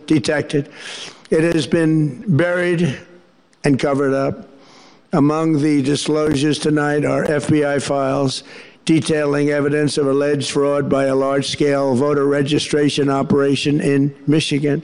detected. It has been buried and covered up. Among the disclosures tonight are FBI files detailing evidence of alleged fraud by a large-scale voter registration operation in Michigan.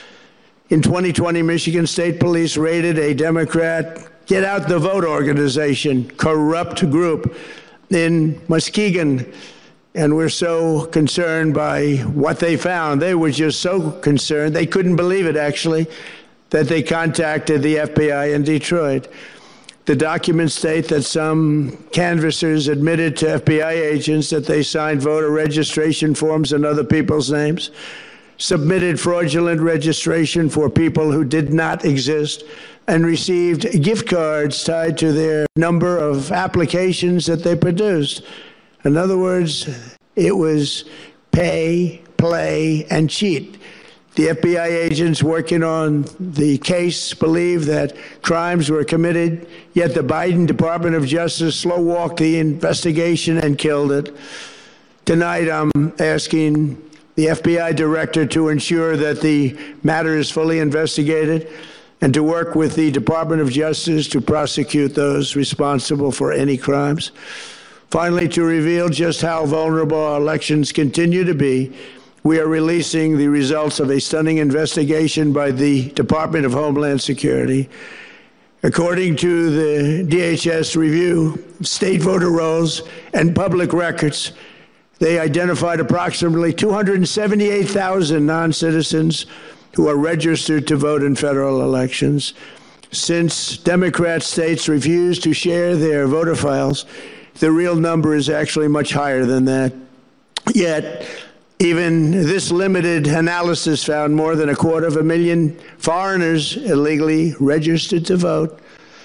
In 2020, Michigan State Police raided a Democrat Get Out the Vote organization, corrupt group in Muskegon. And we're so concerned by what they found. They were just so concerned, they couldn't believe it, actually, that they contacted the FBI in Detroit. The documents state that some canvassers admitted to FBI agents that they signed voter registration forms in other people's names, submitted fraudulent registration for people who did not exist, and received gift cards tied to their number of applications that they produced. In other words, it was pay, play, and cheat. The FBI agents working on the case believe that crimes were committed, yet the Biden Department of Justice slow-walked the investigation and killed it. Tonight, I'm asking the FBI director to ensure that the matter is fully investigated and to work with the Department of Justice to prosecute those responsible for any crimes. Finally, to reveal just how vulnerable our elections continue to be, we are releasing the results of a stunning investigation by the Department of Homeland Security. According to the DHS review, state voter rolls and public records, they identified approximately 278,000 non-citizens who are registered to vote in federal elections. Since Democrat states refuse to share their voter files, the real number is actually much higher than that. Yet, even this limited analysis found more than 250,000 foreigners illegally registered to vote.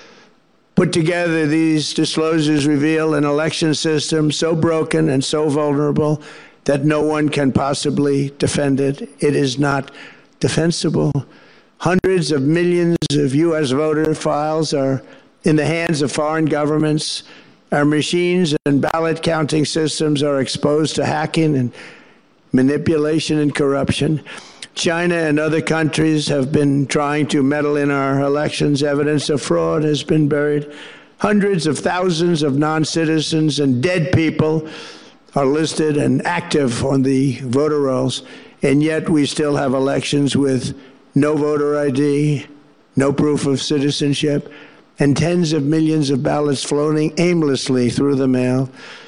Put together, these disclosures reveal an election system so broken and so vulnerable that no one can possibly defend it. It is not defensible. Hundreds of millions of U.S. voter files are in the hands of foreign governments. Our machines and ballot counting systems are exposed to hacking and manipulation and corruption. China and other countries have been trying to meddle in our elections. Evidence of fraud has been buried. Hundreds of thousands of non-citizens and dead people are listed and active on the voter rolls, and yet we still have elections with no voter ID, no proof of citizenship, and tens of millions of ballots floating aimlessly through the mail.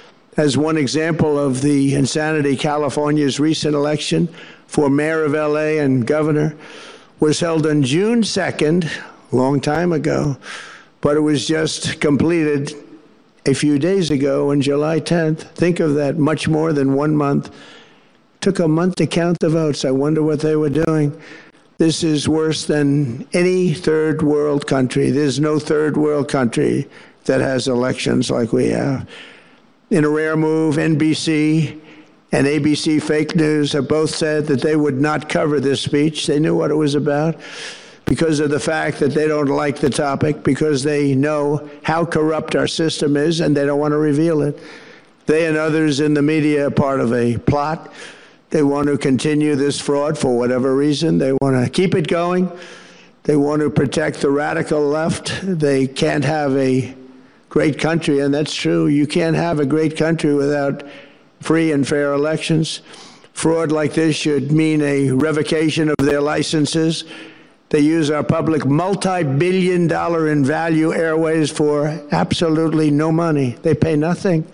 As one example of the insanity, California's recent election for mayor of LA and governor was held on June 2nd, a long time ago, but it was just completed a few days ago on July 10th. Think of that, much more than 1 month. Took a month to count the votes. I wonder what they were doing. This is worse than any third world country. There's no third world country that has elections like we have. In a rare move, NBC and ABC Fake News have both said that they would not cover this speech. They knew what it was about because of the fact that they don't like the topic, because they know how corrupt our system is and they don't want to reveal it. They and others in the media are part of a plot. They want to continue this fraud for whatever reason. They want to keep it going. They want to protect the radical left. They can't have a great country, and that's true. You can't have a great country without free and fair elections. Fraud like this should mean a revocation of their licenses. They use our public multi-billion-dollar in value airways for absolutely no money. They pay nothing.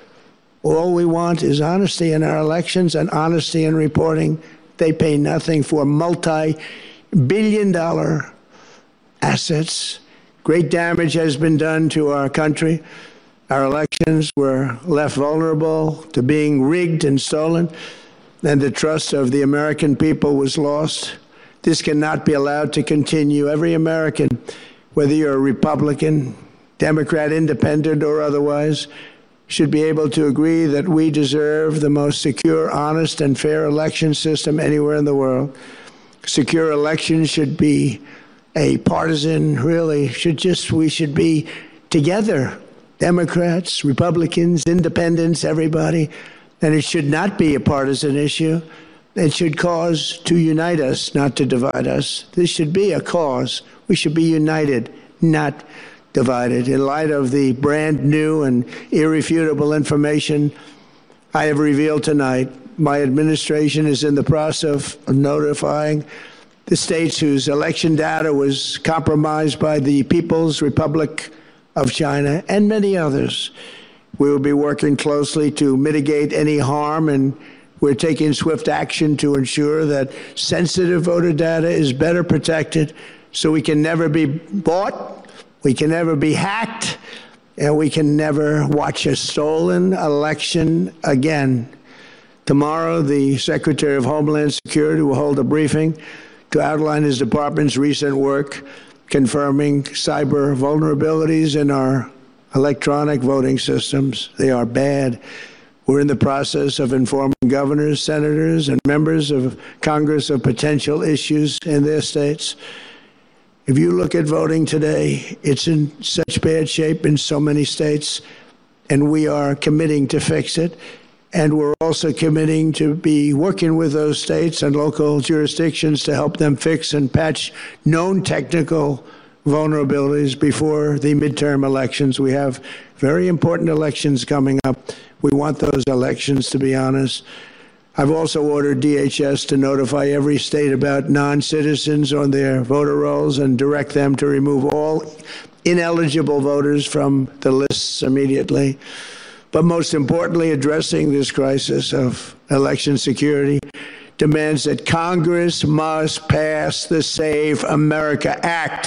All we want is honesty in our elections and honesty in reporting. They pay nothing for multi-billion-dollar assets. Great damage has been done to our country. Our elections were left vulnerable to being rigged and stolen, and the trust of the American people was lost. This cannot be allowed to continue. Every American, whether you're a Republican, Democrat, Independent, or otherwise, should be able to agree that we deserve the most secure, honest, and fair election system anywhere in the world. Secure elections should be a partisan, we should be together, Democrats, Republicans, Independents, everybody, and it should not be a partisan issue. It should cause to unite us, not to divide us. This should be a cause. We should be united, not divided. In light of the brand new and irrefutable information I have revealed tonight, my administration is in the process of notifying the states whose election data was compromised by the People's Republic of China and many others. We will be working closely to mitigate any harm, and we're taking swift action to ensure that sensitive voter data is better protected so we can never be bought, we can never be hacked, and we can never watch a stolen election again. Tomorrow, the Secretary of Homeland Security will hold a briefing to outline his department's recent work confirming cyber vulnerabilities in our electronic voting systems. They are bad. We're in the process of informing governors, senators, and members of Congress of potential issues in their states. If you look at voting today, it's in such bad shape in so many states, and we are committing to fix it. And we're also committing to be working with those states and local jurisdictions to help them fix and patch known technical vulnerabilities before the midterm elections. We have very important elections coming up. We want those elections to be honest. I've also ordered DHS to notify every state about non-citizens on their voter rolls and direct them to remove all ineligible voters from the lists immediately. But most importantly, addressing this crisis of election security demands that Congress must pass the Save America Act.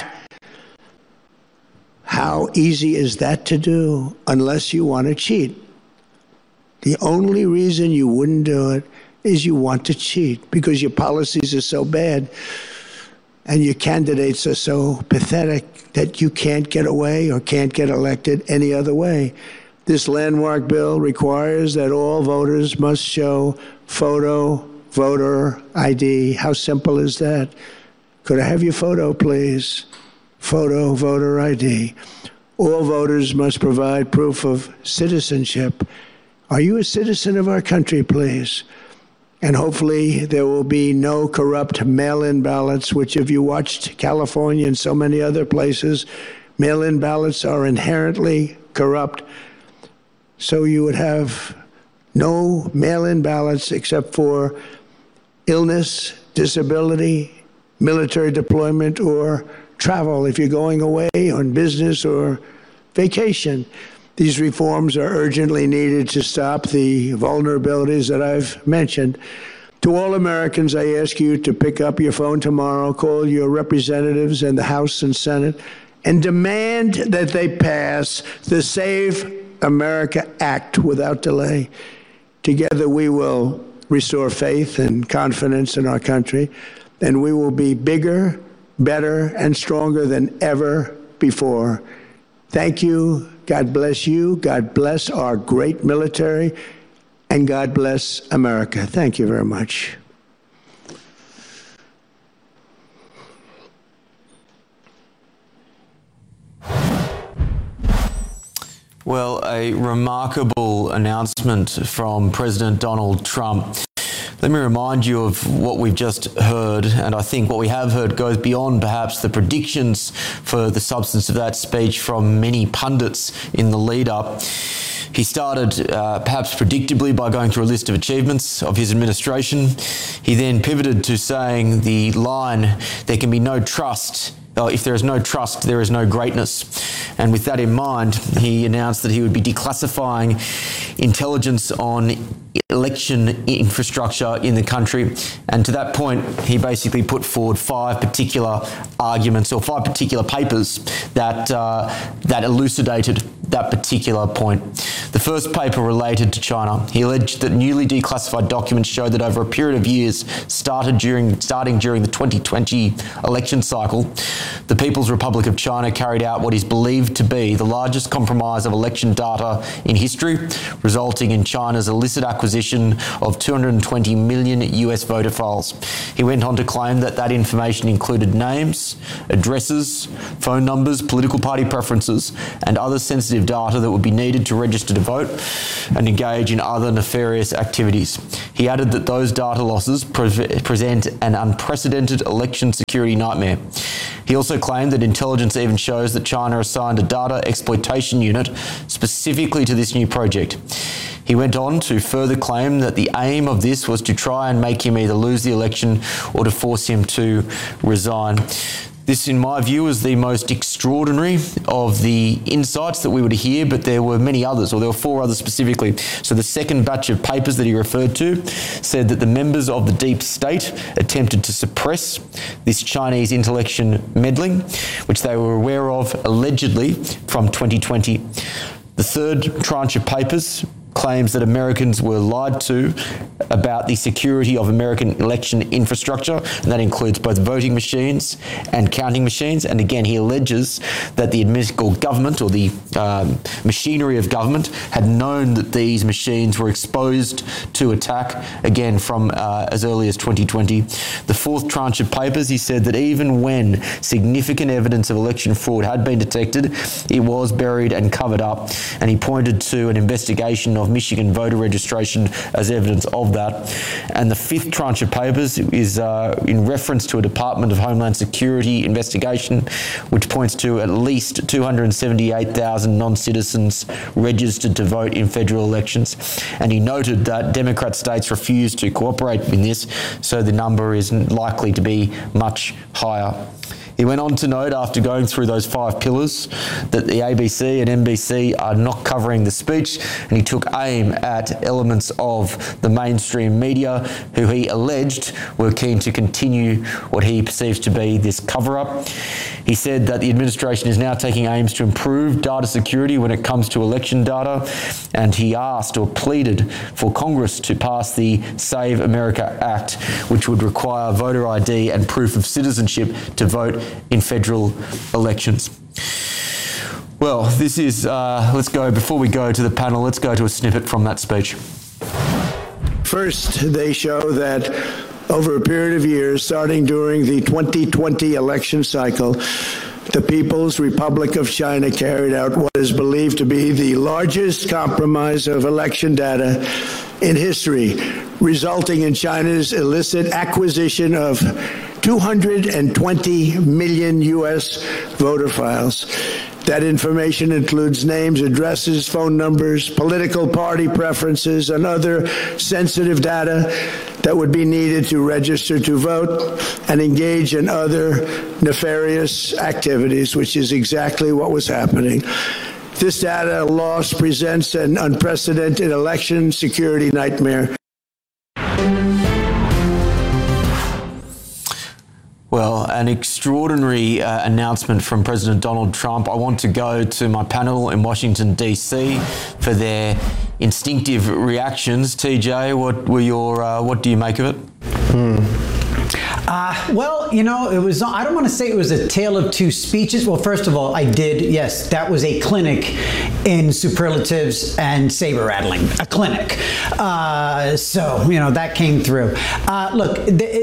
How easy is that to do unless you want to cheat? The only reason you wouldn't do it is you want to cheat because your policies are so bad and your candidates are so pathetic that you can't get away or can't get elected any other way. This landmark bill requires that all voters must show photo voter ID. How simple is that? Could I have your photo, please? Photo voter ID. All voters must provide proof of citizenship. Are you a citizen of our country, please? And hopefully there will be no corrupt mail-in ballots, which if you watched California and so many other places, mail-in ballots are inherently corrupt. So you would have no mail-in ballots except for illness, disability, military deployment, or travel if you're going away on business or vacation. These reforms are urgently needed to stop the vulnerabilities that I've mentioned. To all Americans, I ask you to pick up your phone tomorrow, call your representatives in the House and Senate, and demand that they pass the Save America Act without delay. Together we will restore faith and confidence in our country, and we will be bigger, better, and stronger than ever before. Thank you. God bless you. God bless our great military, and God bless America. Thank you very much. Well, a remarkable announcement from President Donald Trump. Let me remind you of what we've just heard, and I think what we have heard goes beyond perhaps the predictions for the substance of that speech from many pundits in the lead-up. He started perhaps predictably by going through a list of achievements of his administration. He then pivoted to saying the line, "There can be no trust. If there is no trust, there is no greatness." And with that in mind, he announced that he would be declassifying intelligence on election infrastructure in the country. And to that point, he basically put forward 5 particular arguments or 5 particular papers that elucidated that particular point. The first paper related to China. He alleged that newly declassified documents show that over a period of years, starting during the 2020 election cycle, the People's Republic of China carried out what is believed to be the largest compromise of election data in history, resulting in China's illicit acquisition of 220 million US voter files. He went on to claim that that information included names, addresses, phone numbers, political party preferences, and other sensitive sensitive data that would be needed to register to vote and engage in other nefarious activities. He added that those data losses present an unprecedented election security nightmare. He also claimed that intelligence even shows that China assigned a data exploitation unit specifically to this new project. He went on to further claim that the aim of this was to try and make him either lose the election or to force him to resign. This, in my view, is the most extraordinary of the insights that we were to hear, but there were many others, or there were 4 others specifically. So the second batch of papers that he referred to said that the members of the deep state attempted to suppress this Chinese election meddling, which they were aware of allegedly from 2020. The third tranche of papers claims that Americans were lied to about the security of American election infrastructure, and that includes both voting machines and counting machines. And again, he alleges that the government, or the machinery of government, had known that these machines were exposed to attack, again, from as early as 2020. The fourth tranche of papers, he said that even when significant evidence of election fraud had been detected, it was buried and covered up, and he pointed to an investigation of Michigan voter registration as evidence of that. And the fifth tranche of papers is in reference to a Department of Homeland Security investigation, which points to at least 278,000 non-citizens registered to vote in federal elections. And he noted that Democrat states refused to cooperate in this, so the number is likely to be much higher. He went on to note, after going through those 5 pillars, that the ABC and NBC are not covering the speech, and he took aim at elements of the mainstream media who he alleged were keen to continue what he perceives to be this cover-up. He said that the administration is now taking aims to improve data security when it comes to election data, and he asked or pleaded for Congress to pass the Save America Act, which would require voter ID and proof of citizenship to vote in federal elections. Well, this is, before we go to the panel, let's go to a snippet from that speech. First, they show that over a period of years, starting during the 2020 election cycle, the People's Republic of China carried out what is believed to be the largest compromise of election data in history, resulting in China's illicit acquisition of 220 million U.S. voter files. That information includes names, addresses, phone numbers, political party preferences, and other sensitive data that would be needed to register to vote and engage in other nefarious activities, which is exactly what was happening. This data loss presents an unprecedented election security nightmare. Well, an extraordinary announcement from President Donald Trump. I want to go to my panel in Washington, D.C. for their instinctive reactions. TJ, what do you make of it? Well, you know, it was, I don't want to say it was a tale of two speeches. Well, first of all, yes, that was a clinic in superlatives and saber rattling, a clinic. So, you know, that came through. Look,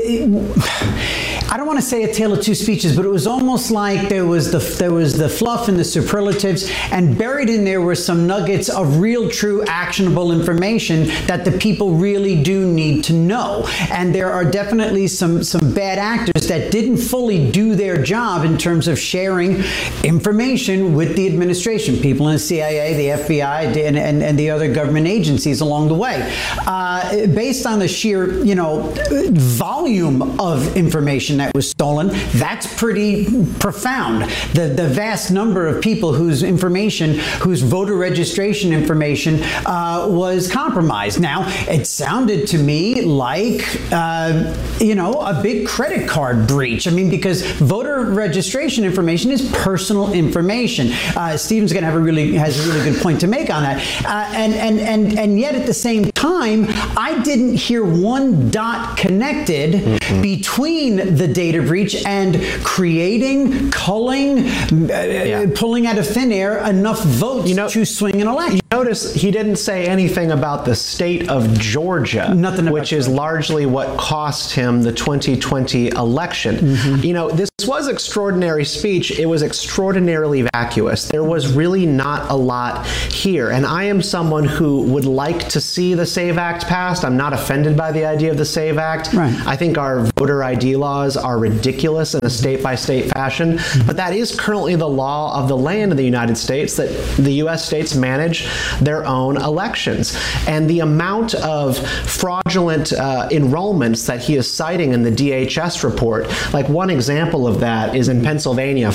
I don't want to say a tale of two speeches, but it was almost like there was the fluff and the superlatives, and buried in there were some nuggets of real, true, actionable information that the people really do need to know. And there are definitely some bad actors that didn't fully do their job in terms of sharing information with the administration, people in the CIA, the FBI, and the other government agencies along the way. Based on the sheer, you know, volume of information that was stolen, that's pretty profound. The vast number of people whose voter registration information was compromised. Now, it sounded to me like, you know, a big credit card breach. I mean, because voter registration information is personal information. Stephen's going to has a really good point to make on that. And yet at the same time, time, I didn't hear one dot connected between the data breach and creating, culling, pulling out of thin air enough votes to swing an election. Notice he didn't say anything about the state of Georgia, which is largely what cost him the 2020 election. This was extraordinary speech. It was extraordinarily vacuous. There was really not a lot here. And I am someone who would like to see the SAVE Act passed. I'm not offended by the idea of the SAVE Act. Right. I think our voter ID laws are ridiculous in a state-by-state fashion. But that is currently the law of the land in the United States, that the U.S. states manage their own elections. And the amount of fraudulent enrollments that he is citing in the DHS report, like one example of that is in Pennsylvania,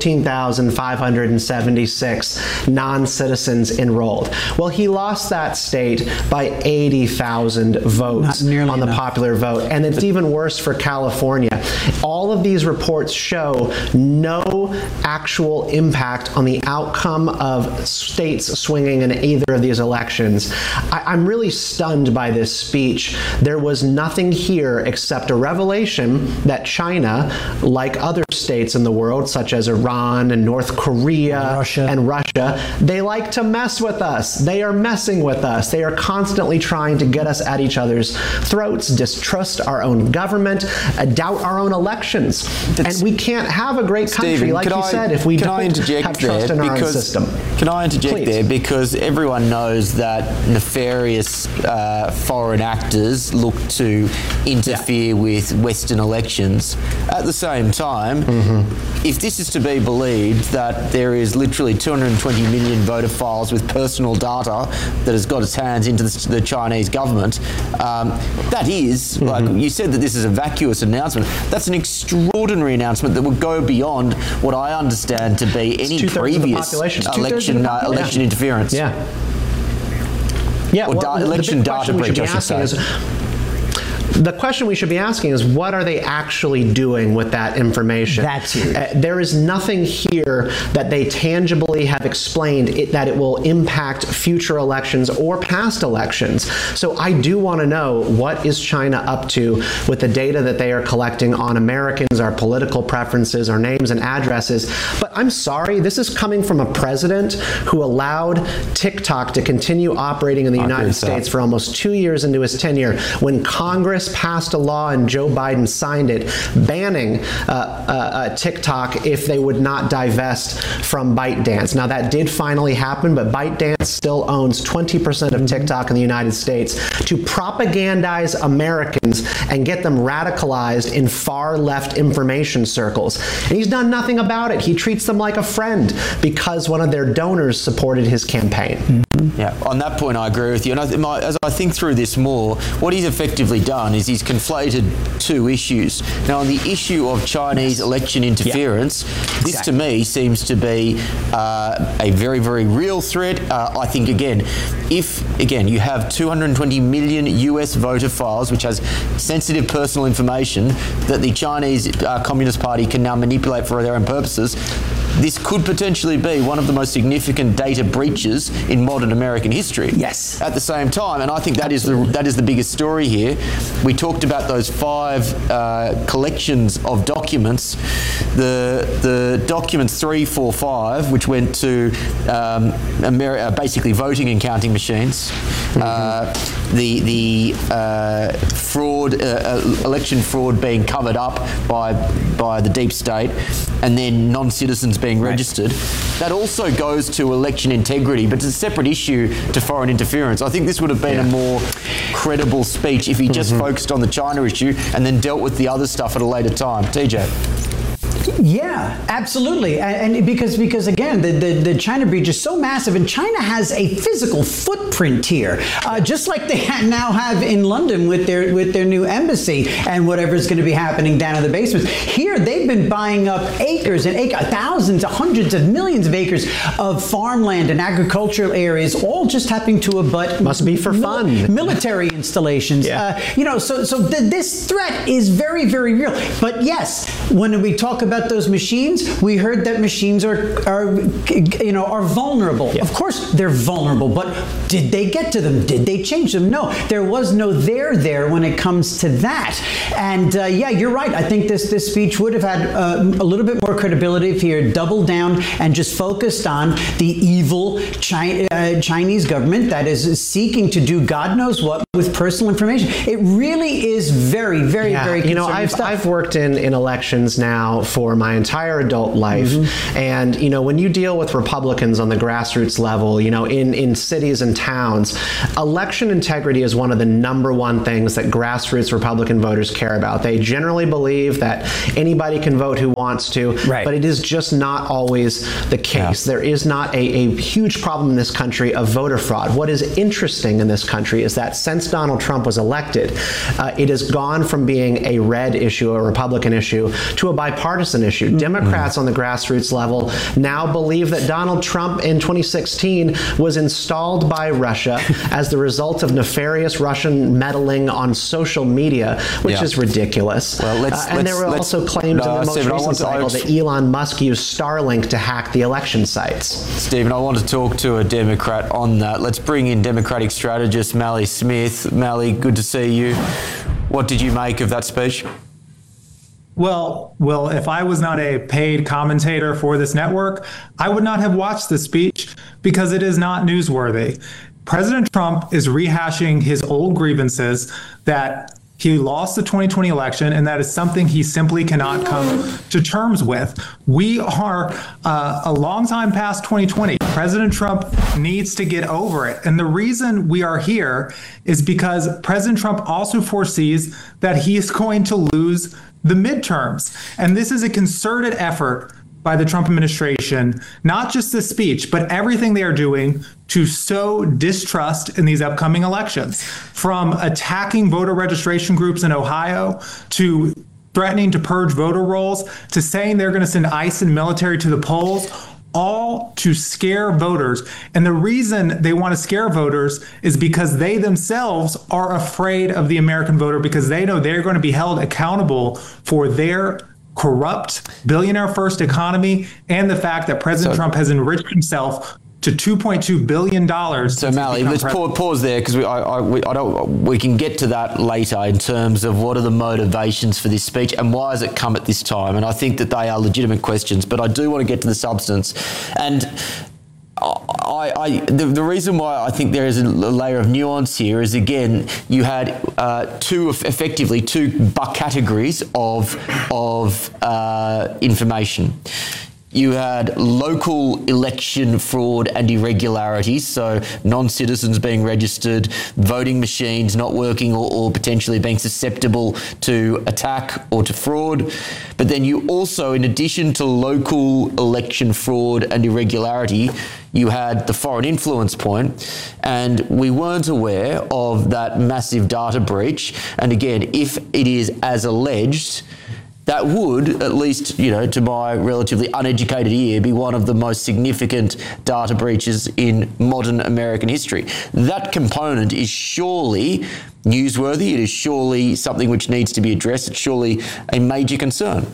14,576 non-citizens enrolled. Well, he lost that state by 80,000 votes on the popular vote. And it's even worse for California. All of these reports show no actual impact on the outcome of states swinging in either of these elections. I'm really stunned by this speech. There was nothing here except a revelation that China, like other states in the world, such as Iran and North Korea and Russia, they like to mess with us. They are messing with us. They are constantly trying to get us at each other's throats, distrust our own government, doubt our own elections. And we can't have a great country, Stephen, like you said, if we don't have trust in our own system. Can I interject there? Because everyone knows that nefarious foreign actors look to interfere with Western elections. At the same time, if this is to be believed, that there is literally 220 million voter files with personal data that has got its hands into the Chinese government, that is, like you said, that this is a vacuous announcement. That's an extraordinary announcement that would go beyond what I understand to be any previous election interference. Election data breach, I should say. The question we should be asking is, what are they actually doing with that information? That's huge. There is nothing here that they tangibly have explained that it will impact future elections or past elections. So I do want to know, what is China up to with the data that they are collecting on Americans, our political preferences, our names and addresses? But I'm sorry, this is coming from a president who allowed TikTok to continue operating in the United States for almost 2 years into his tenure, when Congress passed a law and Joe Biden signed it banning TikTok if they would not divest from ByteDance. Now, that did finally happen, but ByteDance still owns 20% of TikTok in the United States. To propagandize Americans and get them radicalized in far-left information circles. And he's done nothing about it. He treats them like a friend because one of their donors supported his campaign. Yeah, on that point, I agree with you. And as I think through this more, what he's effectively done is he's conflated two issues. Now, on the issue of Chinese election interference, this to me seems to be a very, very real threat. I think, if you have 220 million US voter files, which has sensitive personal information that the Chinese Communist Party can now manipulate for their own purposes, this could potentially be one of the most significant data breaches in modern American history. Yes. At the same time, and I think that is the biggest story here. We talked about those 5 collections of documents. The documents 3, 4, 5, which went to basically voting and counting machines. The fraud, election fraud being covered up by the deep state, and then non-citizens being registered. That also goes to election integrity, but it's a separate issue to foreign interference. I think this would have been a more credible speech if he just focused on the China issue and then dealt with the other stuff at a later time. TJ. Yeah, absolutely. And because again, the China breach is so massive, and China has a physical footprint here, just like they now have in London with their new embassy and whatever's going to be happening down in the basements. Here, they've been buying up acres and thousands, hundreds of millions of acres of farmland and agricultural areas, all just happening to abut. Must be for fun. Military installations. So this threat is very, very real. But yes, when we talk about about those machines? We heard that machines are vulnerable. Yeah. Of course they're vulnerable, but did they get to them? Did they change them? No, there was no there when it comes to that. And yeah, you're right. I think this speech would have had a little bit more credibility if he had doubled down and just focused on the evil Chinese government that is seeking to do God knows what with personal information. It really is very, very, very concerning stuff. I've worked in elections now for my entire adult life. Mm-hmm. And, when you deal with Republicans on the grassroots level, in cities and towns, election integrity is one of the number one things that grassroots Republican voters care about. They generally believe that anybody can vote who wants to, but it is just not always the case. Yeah. There is not a huge problem in this country of voter fraud. What is interesting in this country is that since Donald Trump was elected, it has gone from being a red issue, a Republican issue, to a bipartisan issue. Mm-hmm. Democrats on the grassroots level now believe that Donald Trump in 2016 was installed by Russia as the result of nefarious Russian meddling on social media, which is ridiculous. Well, and there were also claims in the most recent cycle that Elon Musk used Starlink to hack the election sites. Stephen, I want to talk to a Democrat on that. Let's bring in Democratic strategist Mally Smith. Mally, good to see you. What did you make of that speech? Well, if I was not a paid commentator for this network, I would not have watched this speech because it is not newsworthy. President Trump is rehashing his old grievances that he lost the 2020 election, and that is something he simply cannot come to terms with. We are a long time past 2020. President Trump needs to get over it. And the reason we are here is because President Trump also foresees that he is going to lose the midterms. And this is a concerted effort by the Trump administration, not just this speech, but everything they are doing to sow distrust in these upcoming elections, from attacking voter registration groups in Ohio to threatening to purge voter rolls to saying they're going to send ICE and military to the polls, all to scare voters. And the reason they want to scare voters is because they themselves are afraid of the American voter, because they know they're going to be held accountable for their corrupt billionaire first economy and the fact that President Trump has enriched himself to $2.2 billion. So Mally, let's pause there, because we can get to that later in terms of what are the motivations for this speech and why has it come at this time. And I think that they are legitimate questions, but I do want to get to the substance. And the reason why I think there is a layer of nuance here is, again, you had two categories of information. You had local election fraud and irregularities, so non-citizens being registered, voting machines not working or potentially being susceptible to attack or to fraud. But then you also, in addition to local election fraud and irregularity, you had the foreign influence point, and we weren't aware of that massive data breach. And again, if it is as alleged, that would, at least, to my relatively uneducated ear, be one of the most significant data breaches in modern American history. That component is surely newsworthy. It is surely something which needs to be addressed. It's surely a major concern.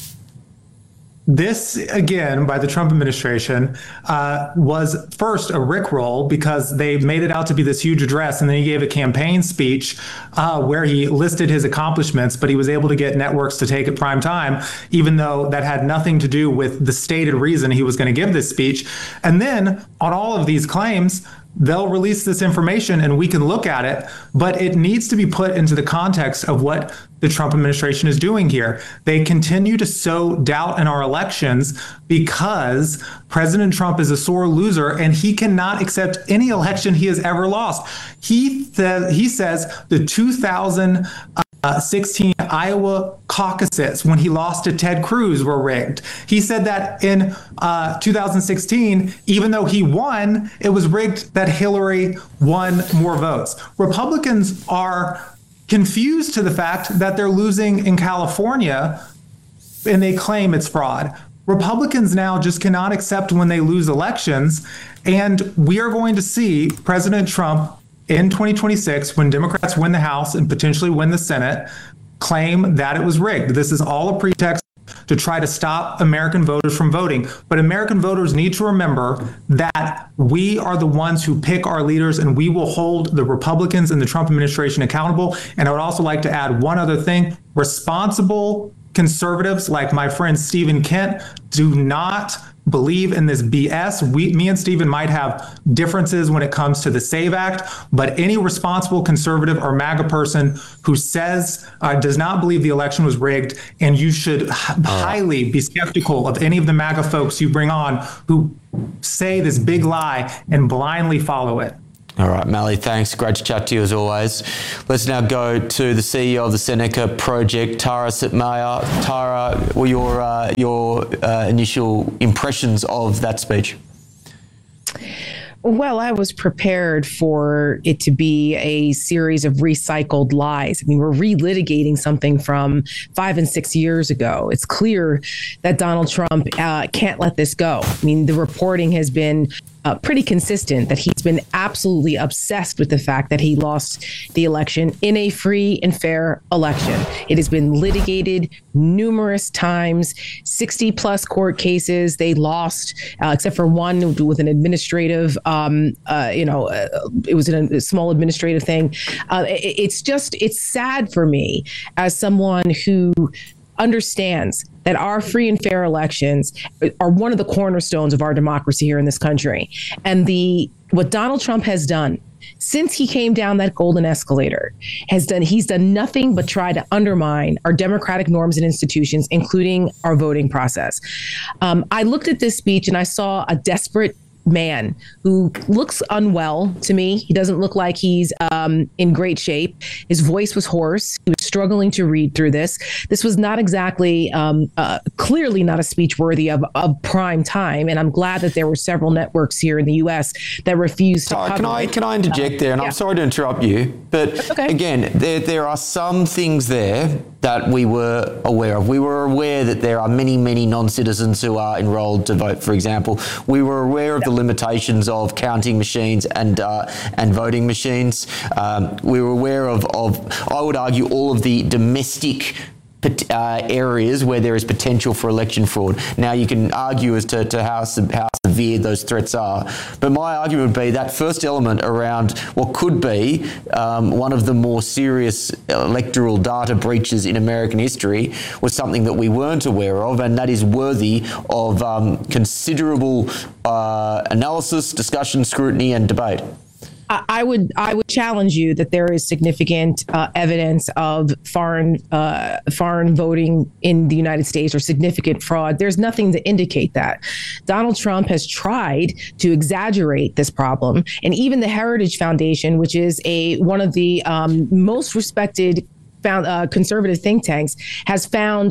This, again, by the Trump administration, was first a rickroll because they made it out to be this huge address, and then he gave a campaign speech where he listed his accomplishments, but he was able to get networks to take it prime time, even though that had nothing to do with the stated reason he was going to give this speech. And then on all of these claims, they'll release this information and we can look at it, but it needs to be put into the context of what the Trump administration is doing here. They continue to sow doubt in our elections because President Trump is a sore loser and he cannot accept any election he has ever lost. He says the 2016 Iowa caucuses, when he lost to Ted Cruz, were rigged. He said that in 2016, even though he won, it was rigged that Hillary won more votes. Republicans are confused to the fact that they're losing in California and they claim it's fraud. Republicans now just cannot accept when they lose elections, and we are going to see President Trump in 2026, when Democrats win the House and potentially win the Senate, claim that it was rigged. This is all a pretext to try to stop American voters from voting. But American voters need to remember that we are the ones who pick our leaders, and we will hold the Republicans and the Trump administration accountable. And I would also like to add one other thing. Responsible conservatives like my friend Stephen Kent do not believe in this BS. Me and Stephen might have differences when it comes to the SAVE Act, but any responsible conservative or MAGA person who says does not believe the election was rigged, and you should highly be skeptical of any of the MAGA folks you bring on who say this big lie and blindly follow it. All right, Mally, thanks. Great to chat to you as always. Let's now go to the CEO of the Seneca Project, Tara Sitmaya. Tara, what were your initial impressions of that speech? Well, I was prepared for it to be a series of recycled lies. I mean, we're relitigating something from 5 and 6 years ago. It's clear that Donald Trump can't let this go. I mean, the reporting has been pretty consistent that he's been absolutely obsessed with the fact that he lost the election in a free and fair election. It has been litigated numerous times, 60 plus court cases. They lost, except for one with an administrative, it was a small administrative thing. It's sad for me as someone who understands that our free and fair elections are one of the cornerstones of our democracy here in this country. And what Donald Trump has done since he came down that golden escalator, he's done nothing but try to undermine our democratic norms and institutions, including our voting process. I looked at this speech and I saw a desperate man who looks unwell to me. He doesn't look like he's in great shape. His voice was hoarse. He was struggling to read through this. This was not exactly, clearly not a speech worthy of prime time. And I'm glad that there were several networks here in the U.S. that refused to cover it. Can I interject there? And I'm sorry to interrupt you, but again, there are some things there that we were aware of. We were aware that there are many, many non-citizens who are enrolled to vote, for example. We were aware of the limitations of counting machines and voting machines. We were aware of, I would argue, all of the domestic areas where there is potential for election fraud. Now, you can argue as to how severe those threats are, but my argument would be that first element around what could be one of the more serious electoral data breaches in American history was something that we weren't aware of, and that is worthy of considerable analysis, discussion, scrutiny, and debate. I would challenge you that there is significant evidence of foreign voting in the United States or significant fraud. There's nothing to indicate that. Donald Trump has tried to exaggerate this problem, and even the Heritage Foundation, which is one of the most respected conservative think tanks, has found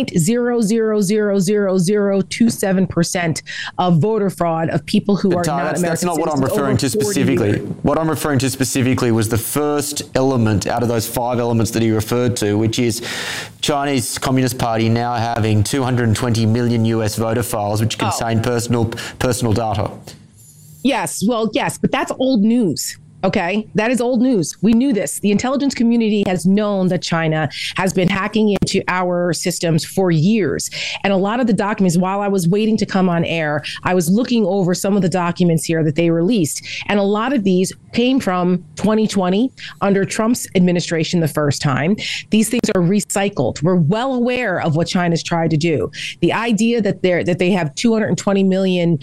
0.000027% of voter fraud of people who are not American citizens. That's not what I'm referring to specifically. What I'm referring to specifically was the first element out of those 5 elements that he referred to, which is Chinese Communist Party now having 220 million US voter files, which contain personal data. Yes, but that's old news. Okay, that is old news. We knew this. The intelligence community has known that China has been hacking into our systems for years. And a lot of the documents, while I was waiting to come on air, I was looking over some of the documents here that they released. And a lot of these came from 2020 under Trump's administration the first time. These things are recycled. We're well aware of what China's tried to do. The idea that they have 220 million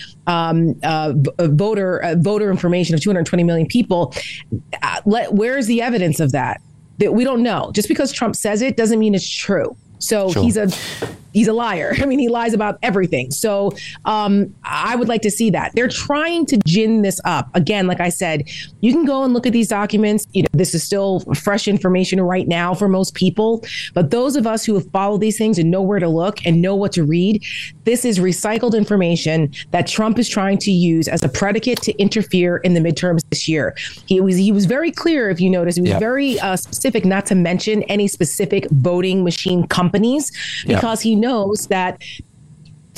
voter information of 220 million people. Where is the evidence of that? That we don't know. Just because Trump says it doesn't mean it's true. So sure. He's a liar. I mean, he lies about everything. So I would like to see that. They're trying to gin this up. Again, like I said, you can go and look at these documents. This is still fresh information right now for most people. But those of us who have followed these things and know where to look and know what to read, this is recycled information that Trump is trying to use as a predicate to interfere in the midterms this year. He was very clear, if you notice, he was very specific not to mention any specific voting machine companies because he knows that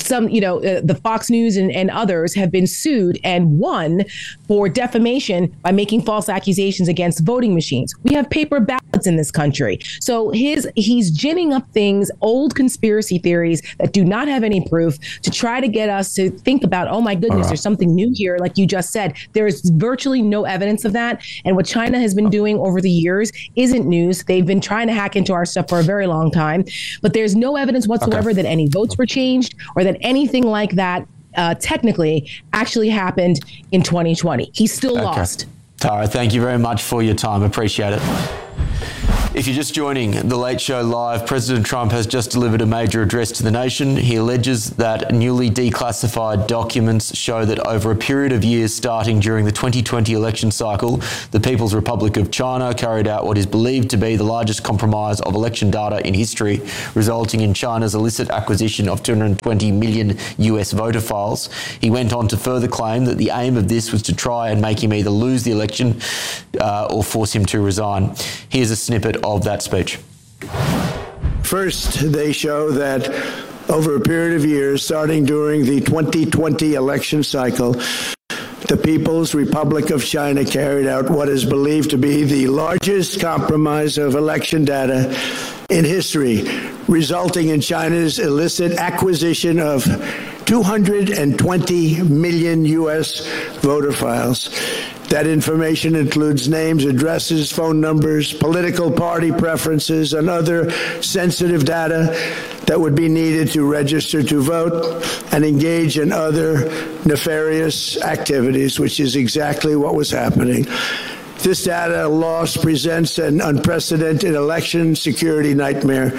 some, the Fox News and others have been sued and won for defamation by making false accusations against voting machines. We have paper ballots in this country. So he's ginning up things, old conspiracy theories that do not have any proof, to try to get us to think about, oh my goodness, there's something new here. Like you just said, there's virtually no evidence of that. And what China has been doing over the years isn't news. They've been trying to hack into our stuff for a very long time, but there's no evidence whatsoever that any votes were changed or that anything like that technically actually happened in 2020. He still lost. Tara, thank you very much for your time. Appreciate it. If you're just joining The Late Show Live, President Trump has just delivered a major address to the nation. He alleges that newly declassified documents show that over a period of years starting during the 2020 election cycle, the People's Republic of China carried out what is believed to be the largest compromise of election data in history, resulting in China's illicit acquisition of 220 million US voter files. He went on to further claim that the aim of this was to try and make him either lose the election or force him to resign. Here's a snippet of that speech. First, they show that over a period of years, starting during the 2020 election cycle, the People's Republic of China carried out what is believed to be the largest compromise of election data in history, resulting in China's illicit acquisition of 220 million U.S. voter files. That information includes names, addresses, phone numbers, political party preferences, and other sensitive data that would be needed to register to vote and engage in other nefarious activities, which is exactly what was happening. This data loss presents an unprecedented election security nightmare.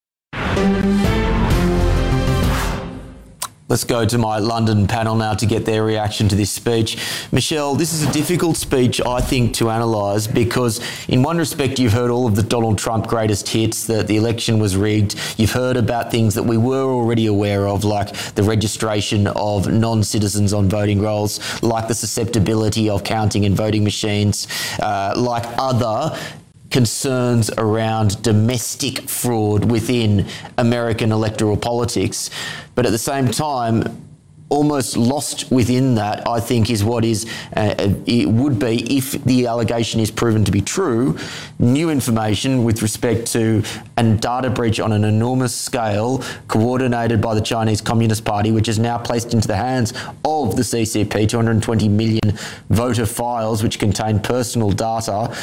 Let's go to my London panel now to get their reaction to this speech. Michelle, this is a difficult speech, I think, to analyse because in one respect you've heard all of the Donald Trump greatest hits, that the election was rigged. You've heard about things that we were already aware of, like the registration of non-citizens on voting rolls, like the susceptibility of counting and voting machines, like other concerns around domestic fraud within American electoral politics. But at the same time, almost lost within that, I think, is what is it would be, if the allegation is proven to be true, new information with respect to a data breach on an enormous scale coordinated by the Chinese Communist Party, which is now placed into the hands of the CCP, 220 million voter files which contain personal data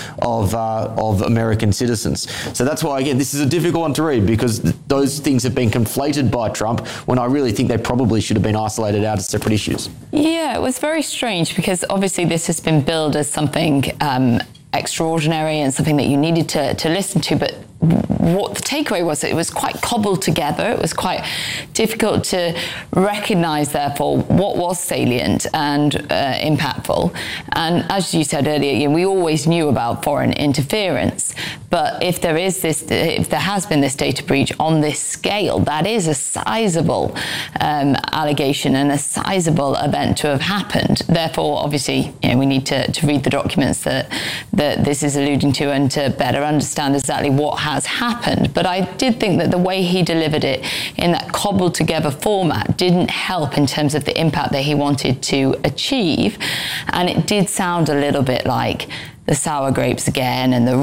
of American citizens. So that's why, again, this is a difficult one to read, because those things have been conflated by Trump when I really think they probably should have been isolated out as separate issues. Yeah, it was very strange because obviously this has been billed as something extraordinary and something that you needed to listen to, but what the takeaway was, it was quite cobbled together. It was quite difficult to recognise, therefore, what was salient and impactful. And as you said earlier, we always knew about foreign interference. But if there has been this data breach on this scale, that is a sizable allegation and a sizable event to have happened. Therefore, obviously, we need to read the documents that this is alluding to and to better understand exactly what has happened. But I did think that the way he delivered it in that cobbled together format didn't help in terms of the impact that he wanted to achieve. And it did sound a little bit like the sour grapes again, and the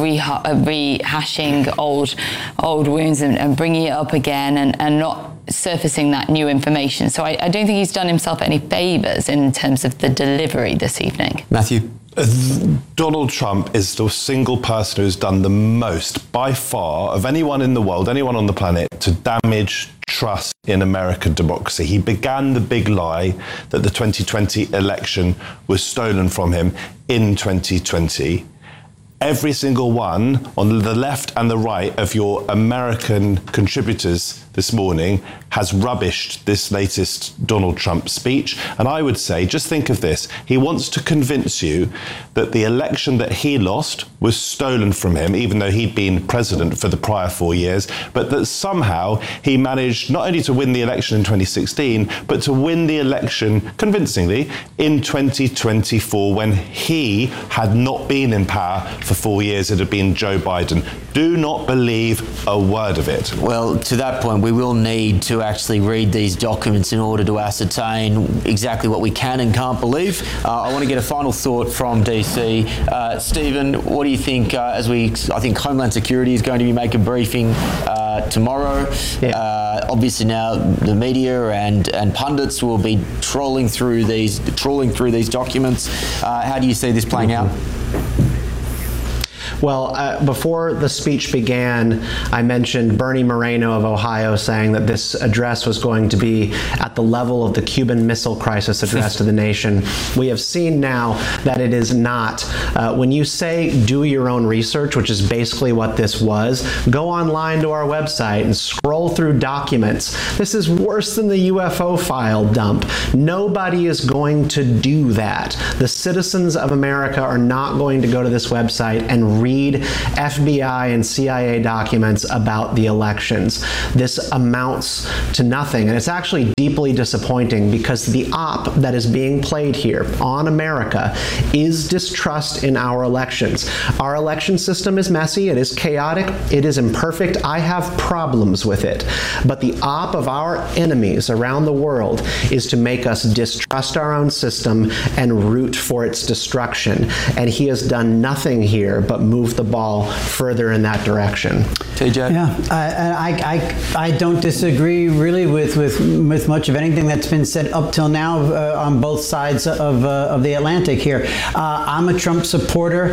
rehashing old wounds and bringing it up again and not surfacing that new information. So I don't think he's done himself any favours in terms of the delivery this evening. Matthew? Donald Trump is the single person who's done the most, by far, of anyone in the world, anyone on the planet, to damage trust in American democracy. He began the big lie that the 2020 election was stolen from him in 2020. Every single one on the left and the right of your American contributors this morning has rubbished this latest Donald Trump speech. And I would say, just think of this. He wants to convince you that the election that he lost was stolen from him, even though he'd been president for the prior 4 years, but that somehow he managed not only to win the election in 2016, but to win the election convincingly in 2024, when he had not been in power for 4 years. It had been Joe Biden. do not believe a word of it. Well, to that point, we will need to actually read these documents in order to ascertain exactly what we can and can't believe. I want to get a final thought from DC. Stephen, what do you think I think Homeland Security is going to be making a briefing tomorrow. Yeah. Obviously now the media and pundits will be trawling through these documents. How do you see this playing out? Well, before the speech began, I mentioned Bernie Moreno of Ohio saying that this address was going to be at the level of the Cuban Missile Crisis address to the nation. We have seen now that it is not. When you say do your own research, which is basically what this was, go online to our website and scroll through documents. This is worse than the UFO file dump. Nobody is going to do that. The citizens of America are not going to go to this website and read FBI and CIA documents about the elections. This amounts to nothing, and it's actually deeply disappointing because the op that is being played here on America is distrust in our elections. Our election system is messy, it is chaotic, it is imperfect. I have problems with it, but the op of our enemies around the world is to make us distrust our own system and root for its destruction, and he has done nothing here but move the ball further in that direction. TJ? Yeah, I don't disagree really with much of anything that's been said up till now on both sides of the Atlantic here. I'm a Trump supporter.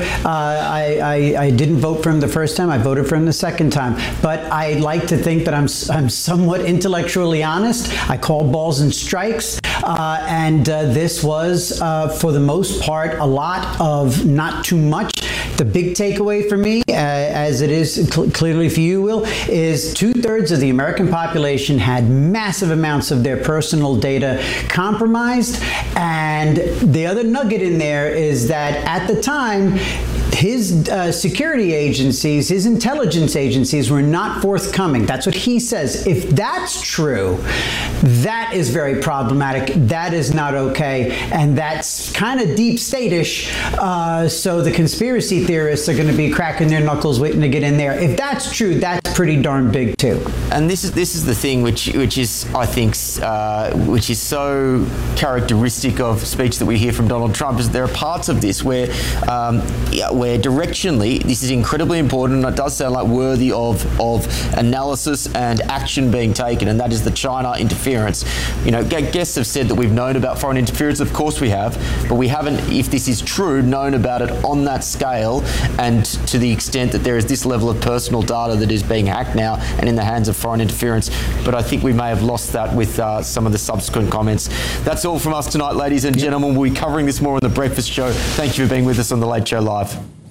I didn't vote for him the first time. I voted for him the second time. But I like to think that I'm somewhat intellectually honest. I call balls and strikes. And this was, for the most part, a lot of not too much. The big takeaway for me, as it is clearly for you, Will, is 2/3 of the American population had massive amounts of their personal data compromised. And the other nugget in there is that at the time, his security agencies, his intelligence agencies were not forthcoming. That's what he says. If that's true, that is very problematic. That is not okay. And that's kind of deep state-ish. So the conspiracy theorists are going to be cracking their knuckles waiting to get in there. If that's true, that's pretty darn big too. And this is the thing which is, I think, which is so characteristic of speech that we hear from Donald Trump, is there are parts of this where directionally this is incredibly important, and it does sound like worthy of analysis and action being taken, and that is the China interference. You know, guests have said that we've known about foreign interference. Of course we have, but we haven't, if this is true, known about it on that scale and to the extent that there is this level of personal data that is being hacked now and in the hands of foreign interference. But I think we may have lost that with some of the subsequent comments. That's all from us tonight, ladies and gentlemen. We'll be covering this more on The Breakfast Show. Thank you for being with us on The Late Show Live.